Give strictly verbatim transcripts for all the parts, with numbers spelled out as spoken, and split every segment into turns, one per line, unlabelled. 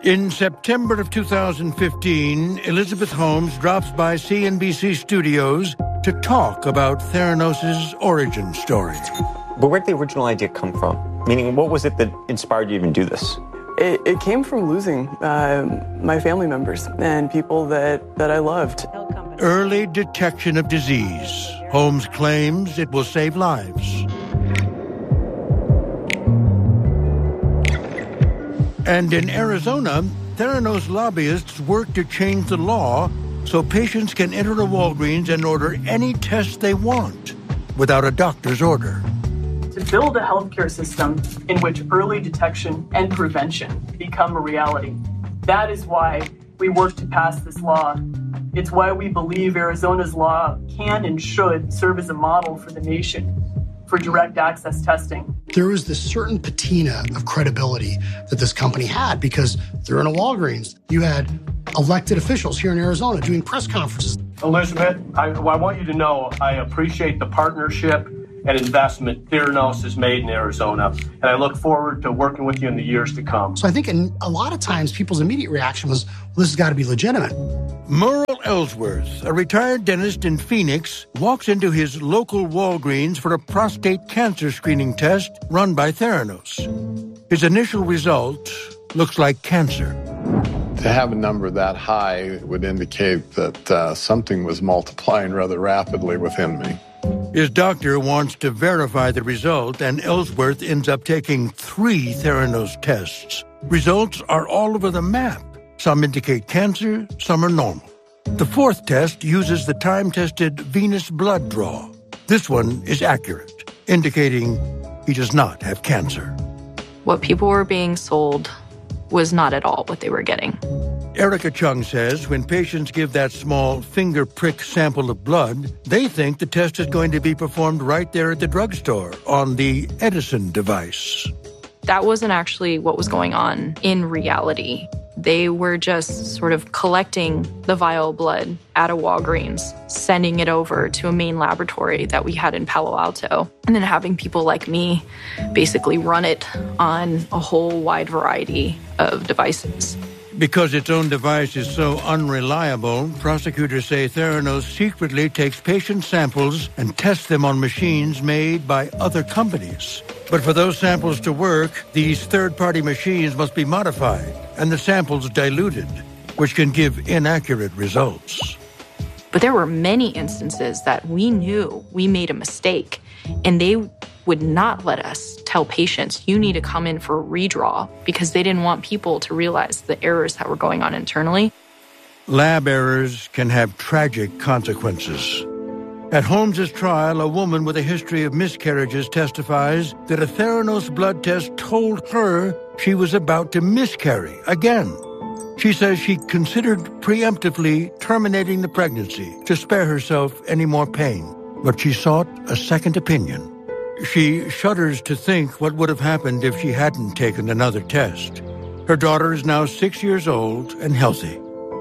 In September of two thousand fifteen, Elizabeth Holmes drops by C N B C Studios to talk about Theranos' origin story.
But where did the original idea come from? Meaning, what was it that inspired you to even do this?
It, it came from losing uh, my family members and people that, that I loved.
Early detection of disease. Holmes claims it will save lives. And in Arizona, Theranos lobbyists work to change the law so patients can enter a Walgreens and order any test they want without a doctor's order.
To build a healthcare system in which early detection and prevention become a reality. That is why we work to pass this law. It's why we believe Arizona's law can and should serve as a model for the nation for direct access testing.
There was this certain patina of credibility that this company had because they're in a Walgreens. You had elected officials here in Arizona doing press conferences.
Elizabeth, I, I want you to know I appreciate the partnership and investment Theranos has made in Arizona, and I look forward to working with you in the years to come.
So I think in a lot of times people's immediate reaction was, well, this has got to be legitimate.
Merle Ellsworth, a retired dentist in Phoenix, walks into his local Walgreens for a prostate cancer screening test run by Theranos. His initial result looks like cancer.
To have a number that high would indicate that uh, something was multiplying rather rapidly within me.
His doctor wants to verify the result, and Ellsworth ends up taking three Theranos tests. Results are all over the map. Some indicate cancer, some are normal. The fourth test uses the time-tested venous blood draw. This one is accurate, indicating he does not have cancer.
What people were being sold was not at all what they were getting.
Erica Chung says when patients give that small finger prick sample of blood, they think the test is going to be performed right there at the drugstore on the Edison device.
That wasn't actually what was going on in reality. They were just sort of collecting the vial blood at a Walgreens, sending it over to a main laboratory that we had in Palo Alto, and then having people like me basically run it on a whole wide variety of devices.
Because its own device is so unreliable, prosecutors say Theranos secretly takes patient samples and tests them on machines made by other companies. But for those samples to work, these third-party machines must be modified and the samples diluted, which can give inaccurate results.
But there were many instances that we knew we made a mistake, and they would not let us tell patients, you need to come in for a redraw, because they didn't want people to realize the errors that were going on internally.
Lab errors can have tragic consequences. At Holmes' trial, a woman with a history of miscarriages testifies that a Theranos blood test told her she was about to miscarry again. She says she considered preemptively terminating the pregnancy to spare herself any more pain, but she sought a second opinion. She shudders to think what would have happened if she hadn't taken another test. Her daughter is now six years old and healthy.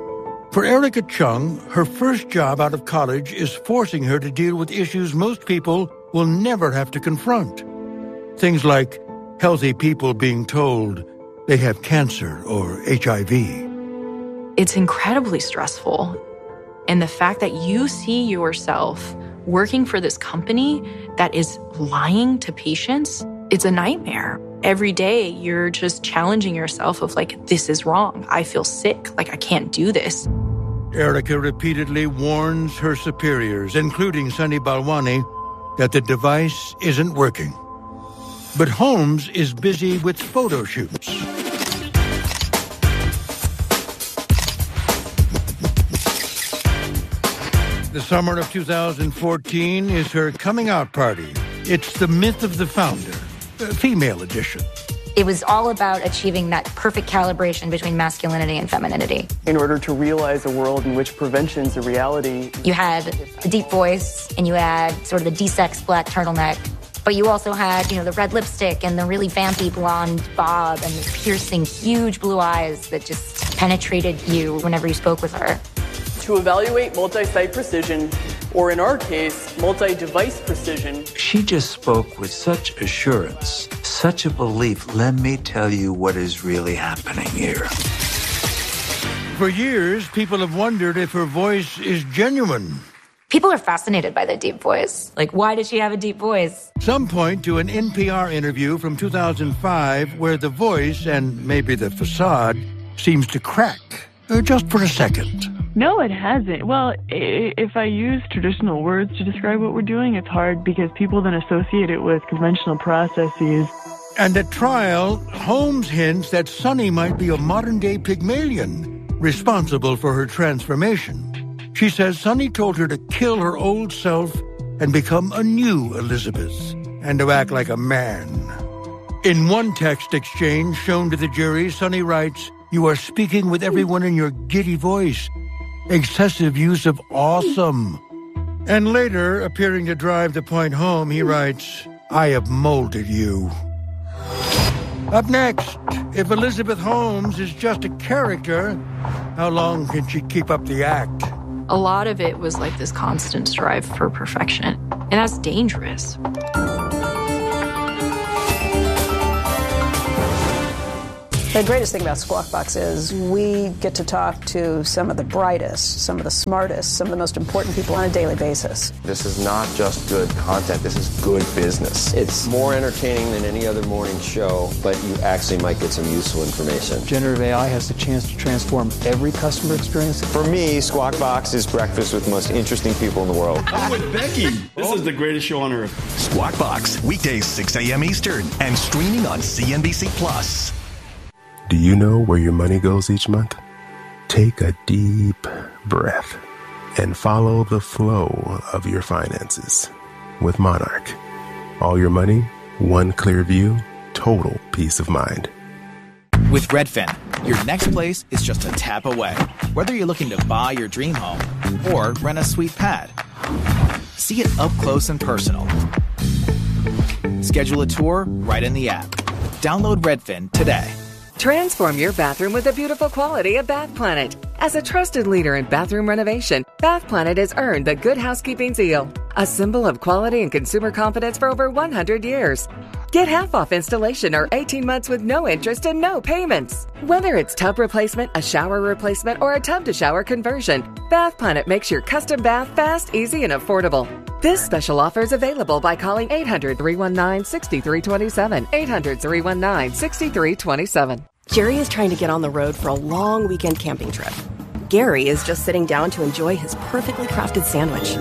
For Erica Chung, her first job out of college is forcing her to deal with issues most people will never have to confront. Things like healthy people being told they have cancer or H I V.
It's incredibly stressful. And the fact that you see yourself working for this company that is lying to patients, it's a nightmare. Every day, you're just challenging yourself of like, this is wrong. I feel sick. Like, I can't do this.
Erica repeatedly warns her superiors, including Sunny Balwani, that the device isn't working. But Holmes is busy with photo shoots. The summer of two thousand fourteen is her coming out party. It's the Myth of the Founder, a female edition.
It was all about achieving that perfect calibration between masculinity and femininity.
In order to realize a world in which prevention is a reality.
You had the deep voice, and you had sort of the de-sexed black turtleneck, but you also had, you know, the red lipstick and the really vampy blonde bob and the piercing, huge blue eyes that just penetrated you whenever you spoke with her.
To evaluate multi-site precision, or in our case, multi-device precision.
She just spoke with such assurance, such a belief. Let me tell you what is really happening here.
for years, people have wondered if her voice is genuine.
People are fascinated by the deep voice. Like, why did she have a deep voice?
Some point to an N P R interview from two thousand five where the voice, and maybe the facade, seems to crack, uh, just for a second.
No, it hasn't. Well, if I use traditional words to describe what we're doing, it's hard because people then associate it with conventional processes.
And at trial, Holmes hints that Sunny might be a modern-day Pygmalion, responsible for her transformation. She says Sunny told her to kill her old self and become a new Elizabeth, and to act like a man. In one text exchange shown to the jury, Sunny writes, "You are speaking with everyone in your giddy voice. Excessive use of awesome." And later, appearing to drive the point home, he writes, "I have molded you." Up next, if Elizabeth Holmes is just a character, how long can she keep up the act?
A lot of it was like this constant strive for perfection, and that's dangerous.
The greatest thing about Squawk Box is we get to talk to some of the brightest, some of the smartest, some of the most important people on a daily basis.
This is not just good content, this is good business. It's more entertaining than any other morning show, but you actually might get some useful information.
Generative A I has the chance to transform every customer experience.
For me, Squawk Box is breakfast with the most interesting people in the world.
I'm with Becky. This is the greatest show on earth.
Squawk Box, weekdays six a.m. Eastern, and streaming on C N B C Plus.
Do you know where your money goes each month? Take a deep breath and follow the flow of your finances with Monarch. All your money, one clear view, total peace of mind.
With Redfin, your next place is just a tap away. Whether you're looking to buy your dream home or rent a sweet pad, see it up close and personal. Schedule a tour right in the app. Download Redfin today.
Transform your bathroom with the beautiful quality of Bath Planet. As a trusted leader in bathroom renovation, Bath Planet has earned the Good Housekeeping seal, a symbol of quality and consumer confidence for over one hundred years. Get half off installation or eighteen months with no interest and no payments. Whether it's tub replacement, a shower replacement, or a tub-to-shower conversion, Bath Planet makes your custom bath fast, easy, and affordable. This special offer is available by calling eight hundred, three one nine, six three two seven, eight hundred, three one nine, six three two seven.
Jerry is trying to get on the road for a long weekend camping trip. Gary is just sitting down to enjoy his perfectly crafted sandwich.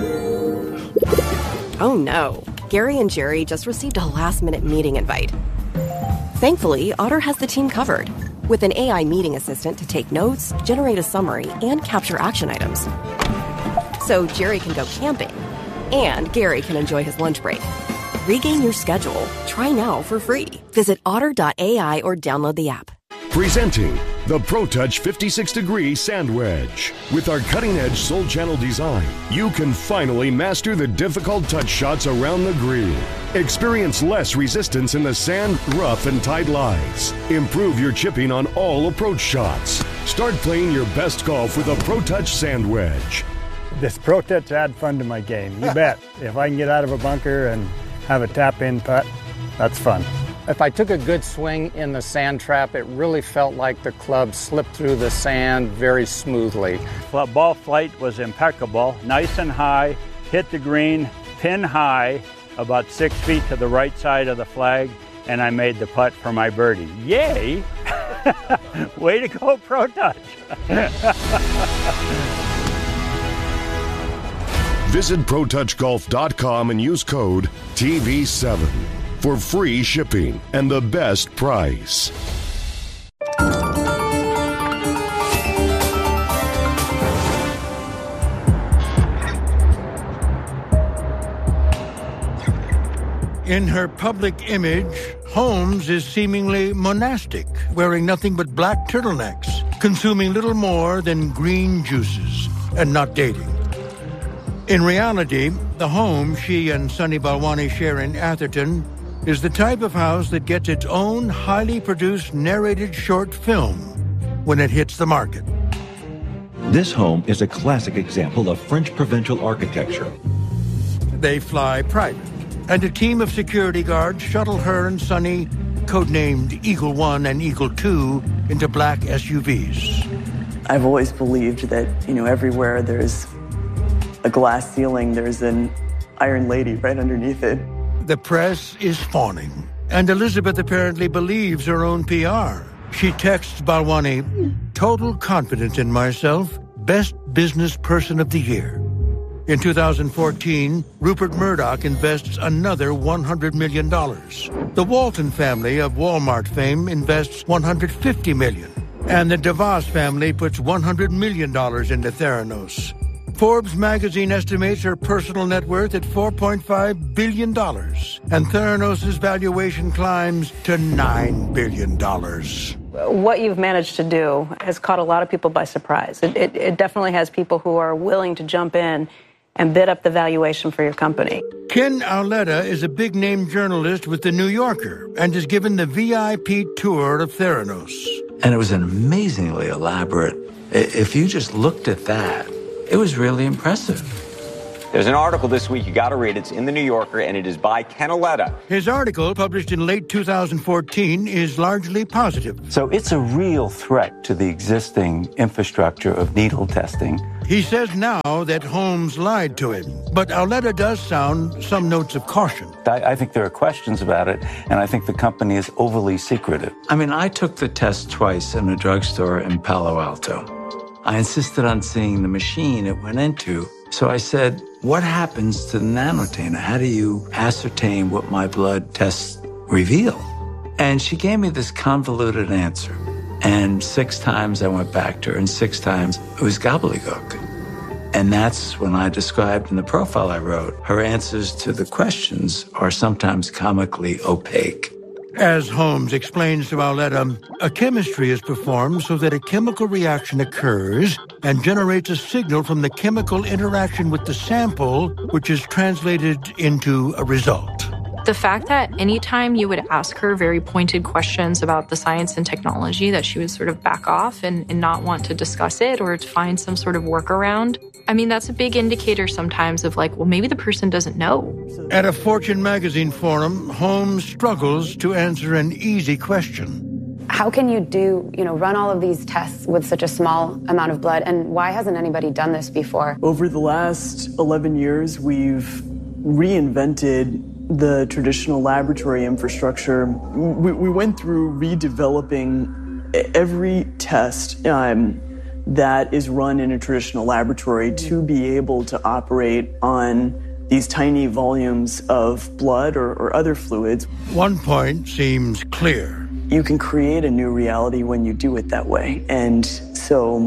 Oh no, Gary and Jerry just received a last-minute meeting invite. Thankfully, Otter has the team covered, with an A I meeting assistant to take notes, generate a summary, and capture action items. So Jerry can go camping, and Gary can enjoy his lunch break. Regain your schedule. Try now for free. Visit otter dot A I or download the app.
Presenting the ProTouch fifty-six degree Sand Wedge. With our cutting-edge Soul Channel design, you can finally master the difficult touch shots around the green. Experience less resistance in the sand, rough, and tight lies. Improve your chipping on all approach shots. Start playing your best golf with a ProTouch Sand Wedge.
This ProTouch add fun to my game, you bet. If I can get out of a bunker and have a tap-in putt, that's fun.
If I took a good swing in the sand trap, it really felt like the club slipped through the sand very smoothly.
Ball flight was impeccable, nice and high, hit the green, pin high, about six feet to the right side of the flag, and I made the putt for my birdie. Yay! Way to go, ProTouch!
Visit Pro Touch Golf dot com and use code T V seven for free shipping and the best price.
In her public image, Holmes is seemingly monastic, wearing nothing but black turtlenecks, consuming little more than green juices, and not dating. In reality, the home she and Sunny Balwani share in Atherton is the type of house that gets its own highly produced narrated short film when it hits the market.
This home is a classic example of French provincial architecture.
They fly private, and a team of security guards shuttle her and Sunny, codenamed Eagle One and Eagle Two, into black S U Vs.
I've always believed that, you know, everywhere there's a glass ceiling, there's an iron lady right underneath it.
The press is fawning, and Elizabeth apparently believes her own P R. She texts Balwani, "Total confidence in myself, best business person of the year." In two thousand fourteen, Rupert Murdoch invests another one hundred million dollars. The Walton family of Walmart fame invests one hundred fifty million dollars. And the DeVos family puts one hundred million dollars into Theranos. Forbes magazine estimates her personal net worth at four point five billion dollars. And Theranos' valuation climbs to nine billion dollars.
What you've managed to do has caught a lot of people by surprise. It, it, it definitely has people who are willing to jump in and bid up the valuation for your company.
Ken Auletta is a big-name journalist with The New Yorker and is given the V I P tour of Theranos.
And it was an amazingly elaborate. If you just looked at that, it was really impressive.
There's an article this week, you got to read. It's in The New Yorker, and it is by Ken Auletta.
His article, published in late two thousand fourteen, is largely positive.
So it's a real threat to the existing infrastructure of needle testing.
He says now that Holmes lied to him, but Auletta does sound some notes of caution.
I, I think there are questions about it, and I think the company is overly secretive. I mean, I took the test twice in a drugstore in Palo Alto. I insisted on seeing the machine it went into. So I said, what happens to the nanotainer? How do you ascertain what my blood tests reveal? And she gave me this convoluted answer. And six times I went back to her, and six times it was gobbledygook. And that's when I described in the profile I wrote, her answers to the questions are sometimes comically opaque.
As Holmes explains to Auletta, a chemistry is performed so that a chemical reaction occurs and generates a signal from the chemical interaction with the sample, which is translated into a result.
The fact that anytime you would ask her very pointed questions about the science and technology, that she would sort of back off and, and not want to discuss it or to find some sort of workaround, I mean, that's a big indicator sometimes of like, well, maybe the person doesn't know.
At a Fortune magazine forum, Holmes struggles to answer an easy question.
How can you do, you know, run all of these tests with such a small amount of blood, and why hasn't anybody done this before?
Over the last eleven years, we've reinvented the traditional laboratory infrastructure. We, we went through redeveloping every test um, that is run in a traditional laboratory to be able to operate on these tiny volumes of blood or, or other fluids.
One point seems clear.
You can create a new reality when you do it that way. And so,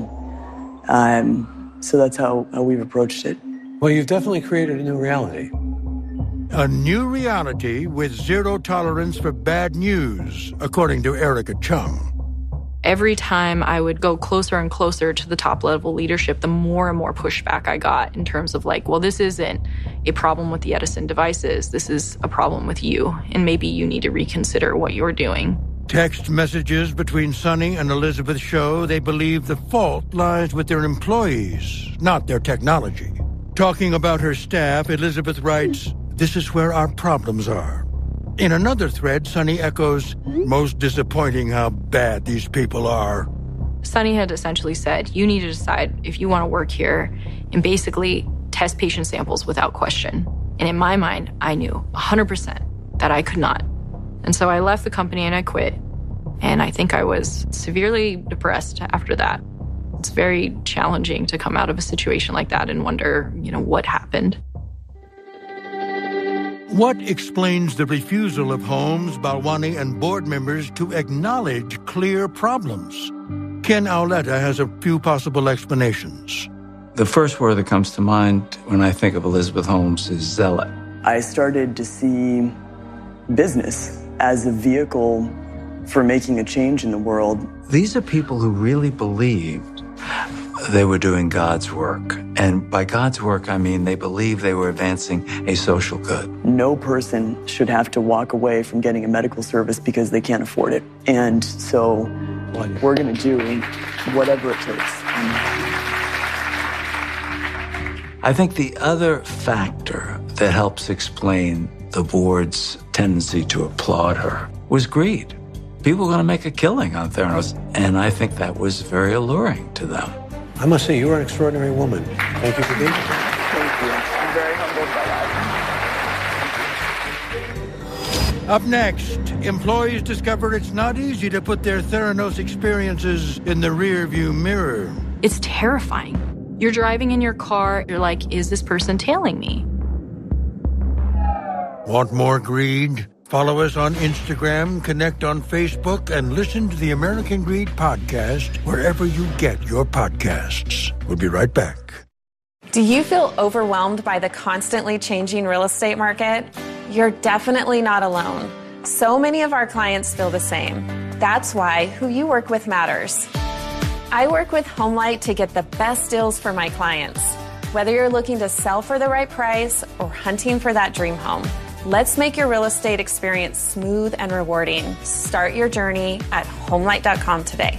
um, so that's how, how we've approached it.
Well, you've definitely created a new reality.
A new reality with zero tolerance for bad news, according to Erica Chung.
Every time I would go closer and closer to the top level leadership, the more and more pushback I got in terms of like, well, this isn't a problem with the Edison devices. This is a problem with you. And maybe you need to reconsider what you're doing.
Text messages between Sonny and Elizabeth show they believe the fault lies with their employees, not their technology. Talking about her staff, Elizabeth writes, "This is where our problems are." In another thread, Sonny echoes, "Most disappointing how bad these people are."
Sonny had essentially said, you need to decide if you want to work here and basically test patient samples without question. And in my mind, I knew one hundred percent that I could not. And so I left the company and I quit. And I think I was severely depressed after that. It's very challenging to come out of a situation like that and wonder, you know, what happened.
What explains the refusal of Holmes, Balwani, and board members to acknowledge clear problems? Ken Auletta has a few possible explanations.
The first word that comes to mind when I think of Elizabeth Holmes is zealot.
I started to see business as a vehicle for making a change in the world.
These are people who really believed they were doing God's work. And by God's work, I mean they believed they were advancing a social good.
No person should have to walk away from getting a medical service because they can't afford it. And so we're going to do whatever it takes.
I think the other factor that helps explain the board's tendency to applaud her was greed. People are going to make a killing on Theranos, and I think that was very alluring to them.
I must say, you are an extraordinary woman. Thank you for being here.
Thank you. I'm very humbled by that.
Up next, employees discover it's not easy to put their Theranos experiences in the rearview mirror.
It's terrifying. You're driving in your car, you're like, is this person tailing me?
Want more greed? Follow us on Instagram, connect on Facebook, and listen to the American Greed Podcast wherever you get your podcasts. We'll be right back.
Do you feel overwhelmed by the constantly changing real estate market? You're definitely not alone. So many of our clients feel the same. That's why who you work with matters. I work with HomeLight to get the best deals for my clients. Whether you're looking to sell for the right price or hunting for that dream home, let's make your real estate experience smooth and rewarding. Start your journey at homelight dot com today.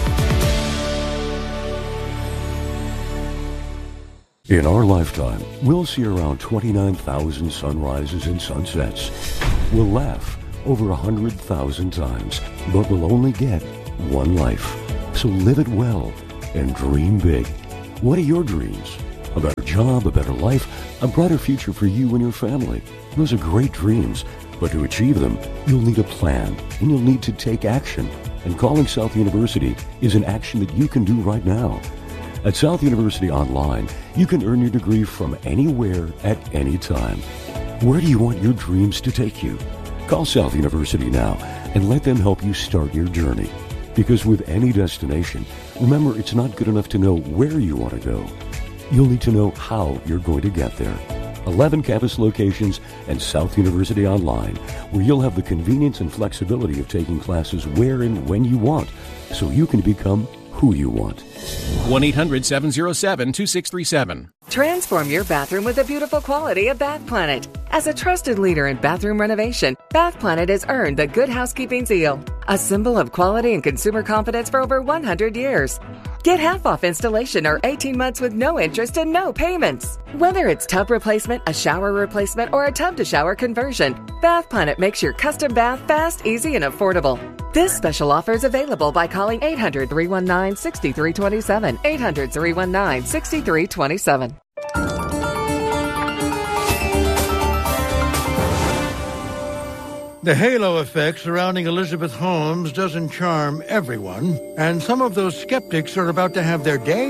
In our lifetime, we'll see around twenty-nine thousand sunrises and sunsets. We'll laugh over one hundred thousand times, but we'll only get one life. So live it well and dream big. What are your dreams? A better job, a better life, a brighter future for you and your family. Those are great dreams, but to achieve them, you'll need a plan, and you'll need to take action. And calling South University is an action that you can do right now. At South University Online, you can earn your degree from anywhere at any time. Where do you want your dreams to take you? Call South University now and let them help you start your journey. Because with any destination, remember, it's not good enough to know where you want to go. You'll need to know how you're going to get there. eleven campus locations and South University Online, where you'll have the convenience and flexibility of taking classes where and when you want, so you can become who you want.
one eight hundred seven oh seven two six three seven.
Transform your bathroom with the beautiful quality of Bath Planet. As a trusted leader in bathroom renovation, Bath Planet has earned the Good Housekeeping seal, a symbol of quality and consumer confidence for over one hundred years. Get half off installation or eighteen months with no interest and no payments. Whether it's tub replacement, a shower replacement, or a tub-to-shower conversion, Bath Planet makes your custom bath fast, easy, and affordable. This special offer is available by calling eight hundred, three one nine, six three two seven, eight hundred, three one nine, six three two seven.
The halo effect surrounding Elizabeth Holmes doesn't charm everyone, and some of those skeptics are about to have their day.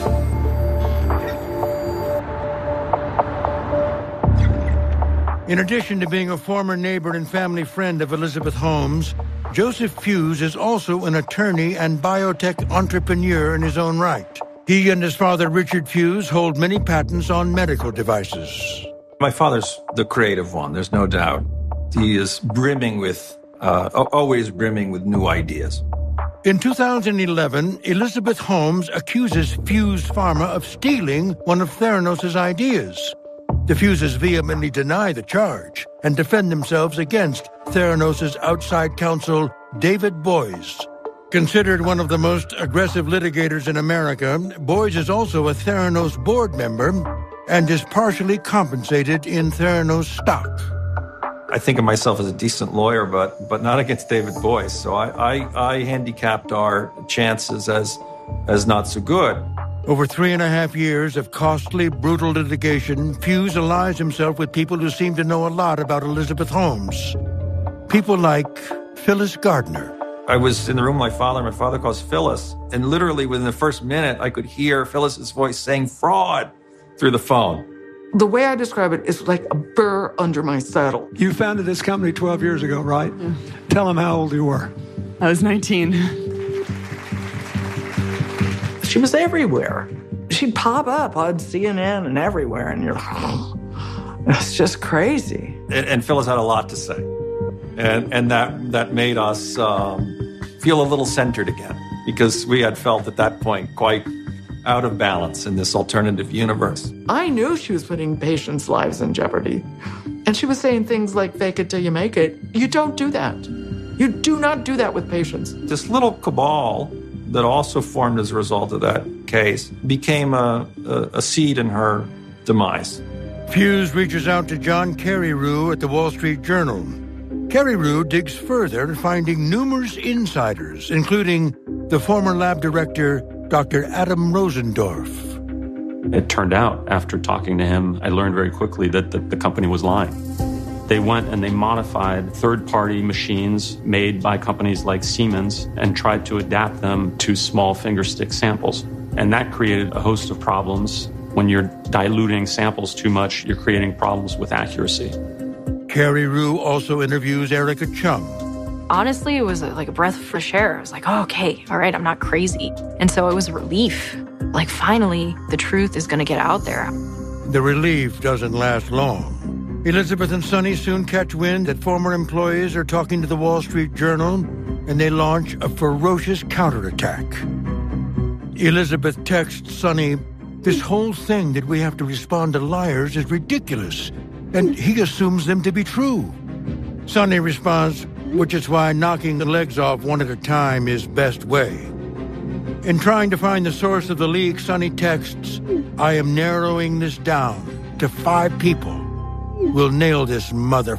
In addition to being a former neighbor and family friend of Elizabeth Holmes, Joseph Fuse is also an attorney and biotech entrepreneur in his own right. He and his father, Richard Fuse, hold many patents on medical devices.
My father's the creative one, there's no doubt. He is brimming with, uh, always brimming with new ideas.
In two thousand eleven, Elizabeth Holmes accuses Fuse Pharma of stealing one of Theranos' ideas. The Fuses vehemently deny the charge and defend themselves against Theranos' outside counsel, David Boies. Considered one of the most aggressive litigators in America, Boies is also a Theranos board member and is partially compensated in Theranos stock.
I think of myself as a decent lawyer, but but not against David Boies. So I, I, I handicapped our chances as as not so good.
Over three and a half years of costly, brutal litigation, Fuse allies himself with people who seem to know a lot about Elizabeth Holmes. People like Phyllis Gardner.
I was in the room with my father. My father calls Phyllis, and literally within the first minute, I could hear Phyllis's voice saying fraud through the phone.
The way I describe it is like a burr under my saddle.
You founded this company twelve years ago, right? Yeah. Tell them how old you were.
I was nineteen.
She was everywhere. She'd pop up on C N N and everywhere, and you're like, oh, it's just crazy.
And, and Phyllis had a lot to say. And and that, that made us um, feel a little centered again, because we had felt at that point quite out of balance in this alternative universe.
I knew she was putting patients' lives in jeopardy. And she was saying things like, fake it till you make it. You don't do that. You do not do that with patients.
This little cabal that also formed as a result of that case became a, a, a seed in her demise.
Fuse reaches out to John Carreyrou at the Wall Street Journal. Carreyrou digs further, finding numerous insiders, including the former lab director, Doctor Adam Rosendorf.
It turned out, after talking to him, I learned very quickly that the, the company was lying. They went and they modified third-party machines made by companies like Siemens and tried to adapt them to small fingerstick samples. And that created a host of problems. When you're diluting samples too much, you're creating problems with accuracy.
Carreyrou also interviews Erica Chung.
Honestly, it was like a breath of fresh air. I was like, oh, okay, all right, I'm not crazy. And so it was a relief. Like, finally, the truth is going to get out there.
The relief doesn't last long. Elizabeth and Sonny soon catch wind that former employees are talking to the Wall Street Journal, and they launch a ferocious counterattack. Elizabeth texts Sonny, "This whole thing that we have to respond to liars is ridiculous," and he assumes them to be true. Sonny responds, "Which is why knocking the legs off one at a time is best way." In trying to find the source of the leak, Sonny texts, "I am narrowing this down to five people. We'll nail this mother."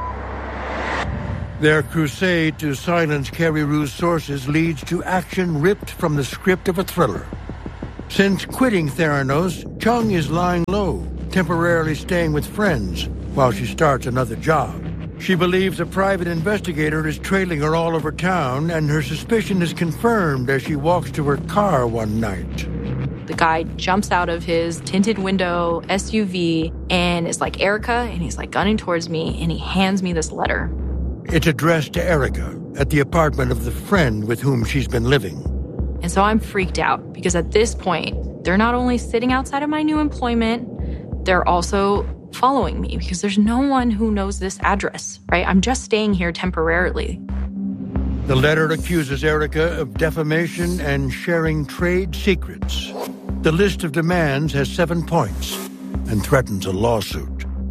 Their crusade to silence Carreyrou's sources leads to action ripped from the script of a thriller. Since quitting Theranos, Chung is lying low, temporarily staying with friends while she starts another job. She believes a private investigator is trailing her all over town, and her suspicion is confirmed as she walks to her car one night.
The guy jumps out of his tinted window S U V and is like, "Erica," and he's like gunning towards me, and he hands me this letter.
It's addressed to Erica at the apartment of the friend with whom she's been living.
And so I'm freaked out because at this point, they're not only sitting outside of my new employment, they're also following me because there's no one who knows this address, right? I'm just staying here temporarily.
The letter accuses Erica of defamation and sharing trade secrets. The list of demands has seven points and threatens a lawsuit.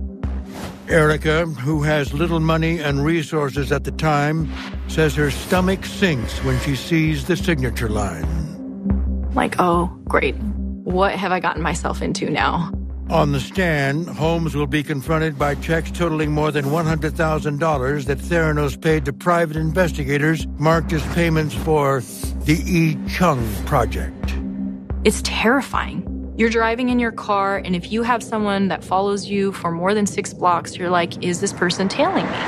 Erica, who has little money and resources at the time, says her stomach sinks when she sees the signature line.
Like, oh, great. What have I gotten myself into now?
On the stand, Holmes will be confronted by checks totaling more than one hundred thousand dollars that Theranos paid to private investigators marked as payments for the E. Chung project.
It's terrifying. You're driving in your car, and if you have someone that follows you for more than six blocks, you're like, is this person tailing me?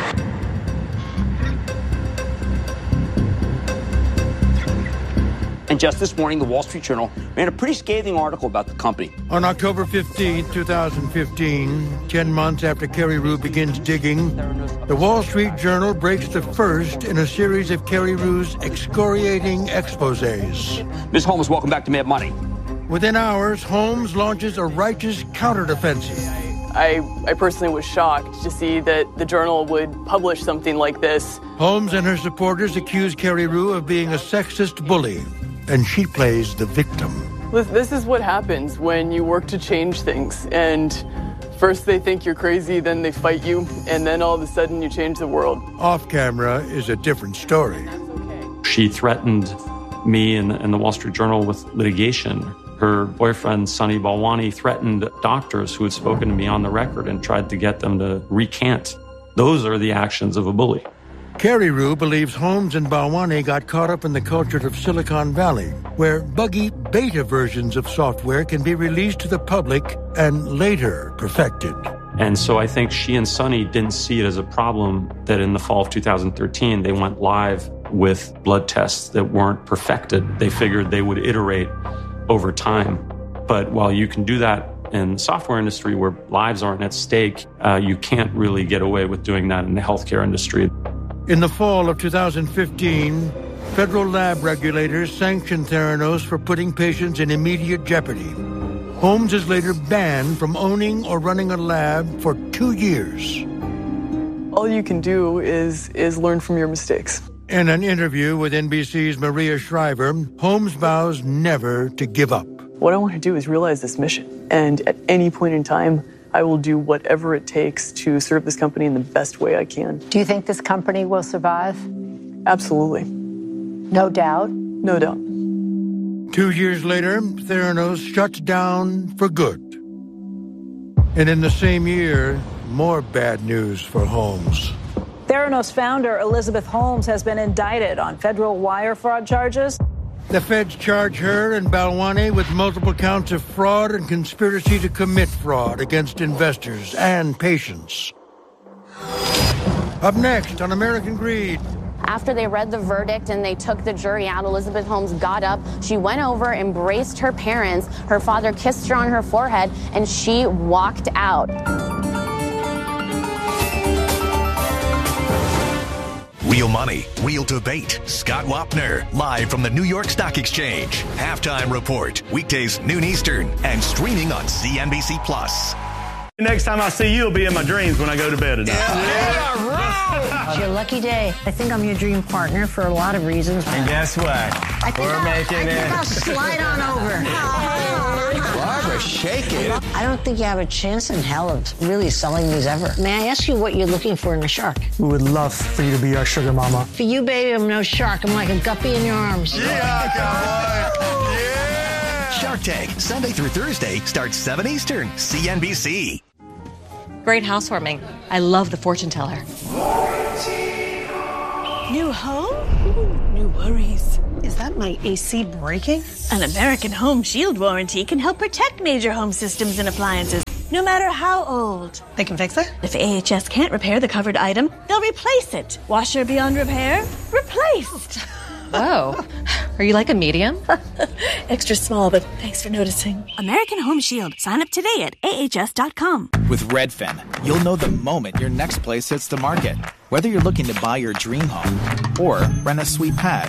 And just this morning, the Wall Street Journal ran a pretty scathing article about the company.
On October fifteenth, twenty fifteen, ten months after Carreyrou begins digging, the Wall Street Journal breaks the first in a series of Carreyrou's excoriating exposés.
Miz Holmes, welcome back to Mad Money.
Within hours, Holmes launches a righteous counter-defensive.
I, I personally was shocked to see that the Journal would publish something like this.
Holmes and her supporters accuse Carreyrou of being a sexist bully, and she plays the victim.
This is what happens when you work to change things, and first they think you're crazy, then they fight you, and then all of a sudden you change the world.
Off camera is a different story.
She threatened me and, and the Wall Street Journal with litigation. Her boyfriend, Sonny Balwani, threatened doctors who had spoken to me on the record and tried to get them to recant. Those are the actions of a bully.
Carreyrou believes Holmes and Balwani got caught up in the culture of Silicon Valley, where buggy beta versions of software can be released to the public and later perfected.
And so I think she and Sonny didn't see it as a problem that in the fall of two thousand thirteen, they went live with blood tests that weren't perfected. They figured they would iterate over time. But while you can do that in the software industry where lives aren't at stake, uh, you can't really get away with doing that in the healthcare industry.
In the fall of two thousand fifteen, federal lab regulators sanctioned Theranos for putting patients in immediate jeopardy. Holmes is later banned from owning or running a lab for two years.
All you can do is, is learn from your mistakes.
In an interview with N B C's Maria Shriver, Holmes vows never to give up.
What I want to do is realize this mission. And at any point in time, I will do whatever it takes to serve this company in the best way I can.
Do you think this company will survive?
Absolutely.
No doubt?
No doubt.
Two years later, Theranos shuts down for good. And in the same year, more bad news for Holmes.
Theranos founder Elizabeth Holmes has been indicted on federal wire fraud charges.
The feds charge her and Balwani with multiple counts of fraud and conspiracy to commit fraud against investors and patients. Up next on American Greed.
After they read the verdict and they took the jury out, Elizabeth Holmes got up. She went over, embraced her parents. Her father kissed her on her forehead, and she walked out.
Real Money, Real Debate. Scott Wapner, live from the New York Stock Exchange. Halftime Report, weekdays noon Eastern, and streaming on C N B C Plus.
Next time I see you, it'll be in my dreams when I go to bed at night.
Yeah, right. It's your lucky day. I think I'm your dream partner for a lot of reasons.
And guess what?
I think
We're
I'll,
making
I
it.
think I'll slide on over.
Barbara, shake it.
I don't think you have a chance in hell of really selling these ever. May I ask you what you're looking for in a shark?
We would love for you to be our sugar mama.
For you, baby, I'm no shark. I'm like a guppy in your arms.
Yeah, cowboy. Yeah. Shark Tank, Sunday through Thursday, starts seven Eastern, C N B C.
Great housewarming. I love the fortune teller.
New home? Ooh, new worries.
Is that my A C breaking?
An American Home Shield warranty can help protect major home systems and appliances, no matter how old.
They can fix it?
If A H S can't repair the covered item, they'll replace it. Washer beyond repair? Replaced.
Whoa. Are you like a medium?
Extra small, but thanks for noticing. American Home Shield. Sign up today at A H S dot com.
With Redfin, you'll know the moment your next place hits the market. Whether you're looking to buy your dream home or rent a sweet pad.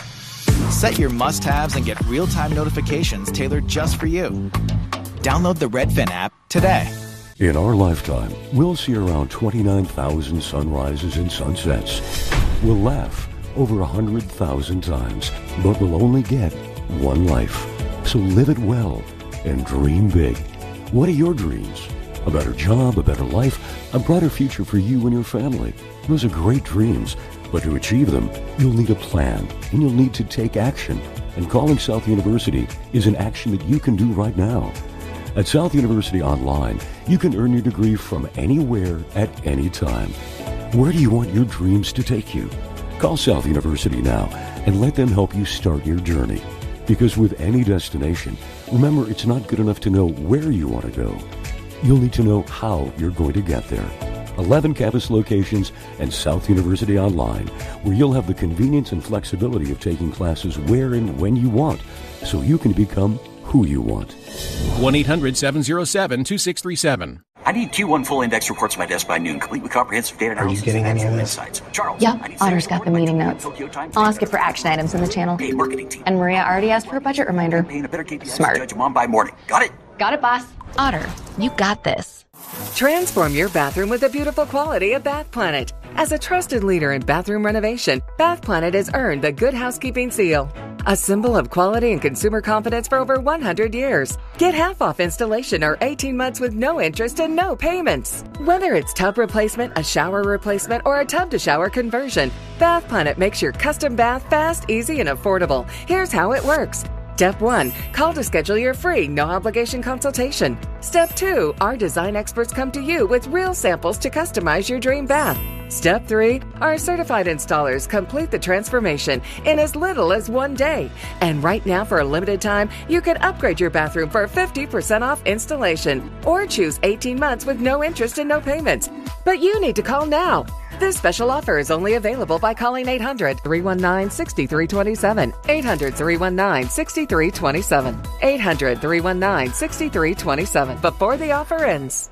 Set your must-haves and get real-time notifications tailored just for you. Download the Redfin app today.
In our lifetime, we'll see around twenty-nine thousand sunrises and sunsets. We'll laugh over one hundred thousand times, but we'll only get one life. So live it well and dream big. What are your dreams? A better job, a better life, a brighter future for you and your family. Those are great dreams, but to achieve them, you'll need a plan, and you'll need to take action. And calling South University is an action that you can do right now. At South University Online, you can earn your degree from anywhere at any time. Where do you want your dreams to take you? Call South University now and let them help you start your journey. Because with any destination, remember, it's not good enough to know where you want to go. You'll need to know how you're going to get there. eleven campus locations and South University Online, where you'll have the convenience and flexibility of taking classes where and when you want, so you can become who you want.
one eight hundred seven oh seven two six three seven.
I need Q one full index reports to my desk by noon, complete with comprehensive data
Are you getting any of this?
insights. Charles,
Yeah, Otter's got the meeting notes. I'll ask it for action items in the channel. And Maria already asked for a budget reminder. Smart.
Judge mom by morning. Got it?
Got it, boss. Otter, you got this.
Transform your bathroom with the beautiful quality of Bath Planet. As a trusted leader in bathroom renovation, Bath Planet has earned the Good Housekeeping Seal, a symbol of quality and consumer confidence for over one hundred years. Get half off installation or eighteen months with no interest and no payments. Whether it's tub replacement, a shower replacement, or a tub-to-shower conversion, Bath Planet makes your custom bath fast, easy, and affordable. Here's how it works. Step one, call to schedule your free, no-obligation consultation. Step two, our design experts come to you with real samples to customize your dream bath. Step three, our certified installers complete the transformation in as little as one day. And right now, for a limited time, you can upgrade your bathroom for fifty percent off installation or choose eighteen months with no interest and no payments. But you need to call now. This special offer is only available by calling eight hundred, three one nine, six three two seven, eight hundred, three one nine, six three two seven, eight hundred, three one nine, six three two seven before the offer ends.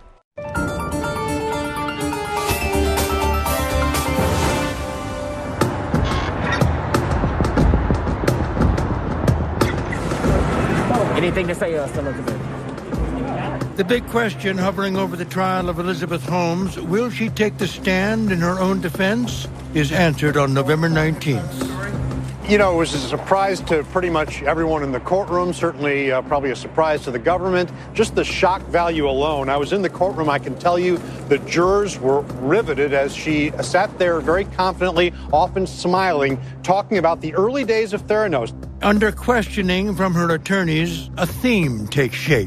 Anything to say, uh, Elizabeth?
The big question hovering over the trial of Elizabeth Holmes, will she take the stand in her own defense, is answered on November nineteenth.
You know, it was a surprise to pretty much everyone in the courtroom, certainly uh, probably a surprise to the government. Just the shock value alone. I was in the courtroom. I can tell you the jurors were riveted as she sat there very confidently, often smiling, talking about the early days of Theranos.
Under questioning from her attorneys, a theme takes shape.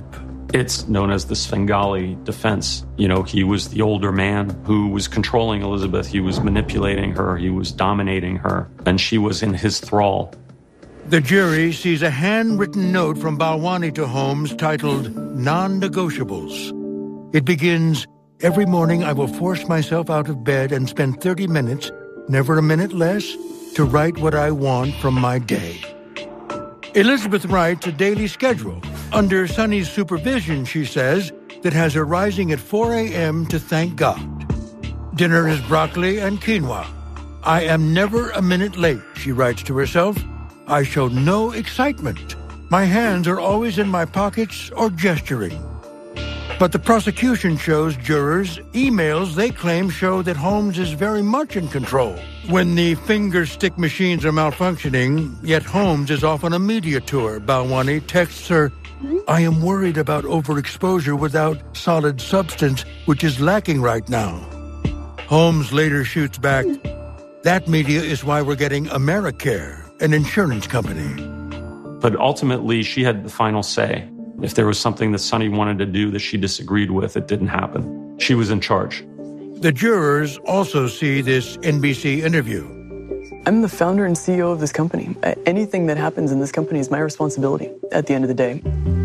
It's known as the Svengali defense. You know, he was the older man who was controlling Elizabeth. He was manipulating her. He was dominating her. And she was in his thrall.
The jury sees a handwritten note from Balwani to Holmes titled Non-Negotiables. It begins, "Every morning I will force myself out of bed and spend thirty minutes, never a minute less, to write what I want from my day." Elizabeth writes a daily schedule. Under Sonny's supervision, she says, that has her rising at four a.m. to thank God. Dinner is broccoli and quinoa. "I am never a minute late," she writes to herself. "I show no excitement. My hands are always in my pockets or gesturing." But the prosecution shows jurors emails they claim show that Holmes is very much in control. When the finger stick machines are malfunctioning, yet Holmes is off on a media tour, Balwani texts her, "I am worried about overexposure without solid substance, which is lacking right now." Holmes later shoots back, "That media is why we're getting Americare, an insurance company."
But ultimately, she had the final say. If there was something that Sonny wanted to do that she disagreed with, it didn't happen. She was in charge.
The jurors also see this N B C interview.
I'm the founder and C E O of this company. Anything that happens in this company is my responsibility at the end of the day.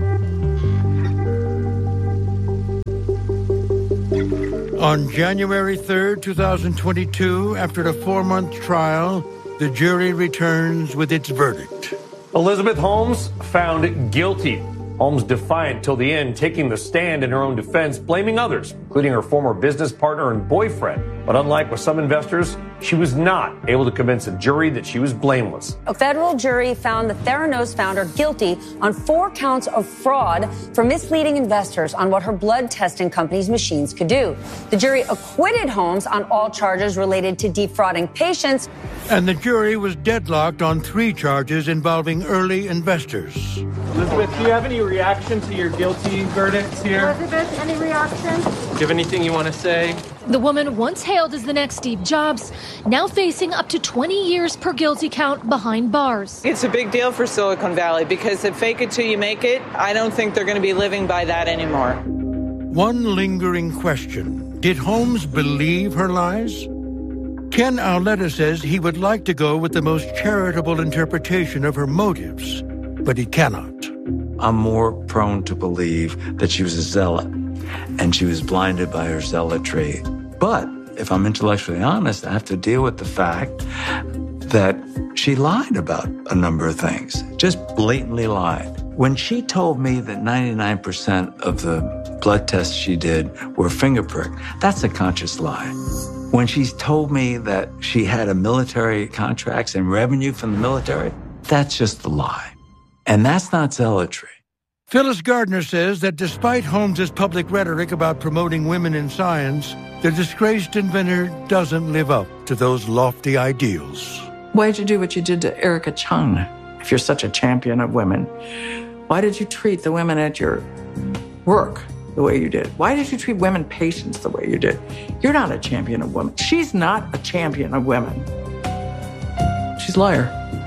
On January third, twenty twenty-two, after a four-month trial, the jury returns with its verdict.
Elizabeth Holmes found guilty. Holmes defiant till the end, taking the stand in her own defense, blaming others, including her former business partner and boyfriend. But unlike with some investors, she was not able to convince a jury that she was blameless.
A federal jury found the Theranos founder guilty on four counts of fraud for misleading investors on what her blood testing company's machines could do. The jury acquitted Holmes on all charges related to defrauding patients.
And the jury was deadlocked on three charges involving early investors.
Elizabeth, do you have any reaction to your guilty verdicts here?
Elizabeth, any reaction?
Do you have anything you want to say?
The woman once hailed as the next Steve Jobs, now facing up to twenty years per guilty count behind bars.
It's a big deal for Silicon Valley because if fake it till you make it, I don't think they're going to be living by that anymore.
One lingering question. Did Holmes believe her lies? Ken Auletta says he would like to go with the most charitable interpretation of her motives, but he cannot.
I'm more prone to believe that she was a zealot and she was blinded by her zealotry. But if I'm intellectually honest, I have to deal with the fact that she lied about a number of things, just blatantly lied. When she told me that ninety-nine percent of the blood tests she did were finger prick, that's a conscious lie. When she's told me that she had a military contracts and revenue from the military, that's just a lie. And that's not zealotry.
Phyllis Gardner says that despite Holmes's public rhetoric about promoting women in science, the disgraced inventor doesn't live up to those lofty ideals.
Why did you do what you did to Erica Chung? If you're such a champion of women, why did you treat the women at your work the way you did? Why did you treat women patients the way you did? You're not a champion of women. She's not a champion of women. She's a liar.